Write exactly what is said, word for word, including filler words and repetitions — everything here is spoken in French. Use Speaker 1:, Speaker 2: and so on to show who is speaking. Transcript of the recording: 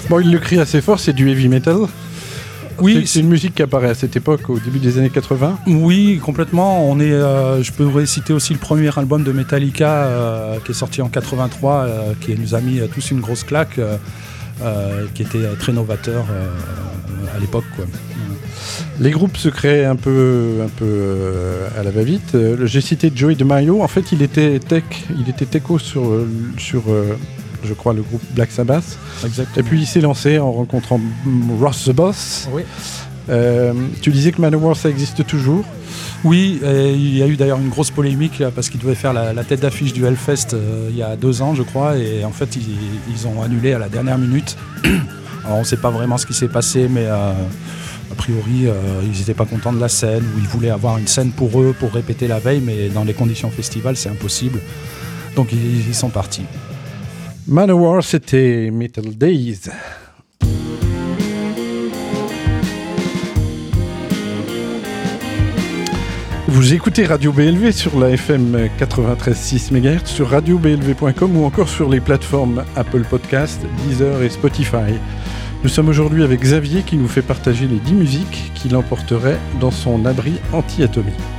Speaker 1: Bon, il le crie assez fort, c'est du heavy metal.
Speaker 2: Oui,
Speaker 1: c'est, c'est une musique qui apparaît à cette époque, au début des années quatre-vingts.
Speaker 2: Oui, complètement. On est, euh, je pourrais citer aussi le premier album de Metallica euh, qui est sorti en quatre-vingt-trois, euh, qui nous a mis tous une grosse claque, euh, euh, qui était très novateur euh, à l'époque, quoi.
Speaker 1: Les groupes se créaient un peu, un peu euh, à la va-vite. Euh, j'ai cité Joey DeMaio. En fait, il était tech, il était techo sur, sur euh, je crois, le groupe Black Sabbath.
Speaker 2: Exactement.
Speaker 1: Et puis il s'est lancé en rencontrant Ross the Boss.
Speaker 2: Oui.
Speaker 1: Euh, tu disais que Manowar, ça existe toujours.
Speaker 2: Oui, et il y a eu d'ailleurs une grosse polémique là, parce qu'ils devaient faire la, la tête d'affiche du Hellfest euh, il y a deux ans, je crois, et en fait, ils, ils ont annulé à la dernière minute. Alors, on ne sait pas vraiment ce qui s'est passé, mais euh, a priori, euh, ils n'étaient pas contents de la scène, ou ils voulaient avoir une scène pour eux, pour répéter la veille, mais dans les conditions festival, c'est impossible. Donc, ils, ils sont partis.
Speaker 1: Manowar, c'était Metal Days. Vous écoutez Radio B L V sur la F M quatre-vingt-treize virgule six mégahertz, sur radio b l v point com ou encore sur les plateformes Apple Podcast, Deezer et Spotify. Nous sommes aujourd'hui avec Xavier qui nous fait partager les dix musiques qu'il emporterait dans son abri anti-atomique.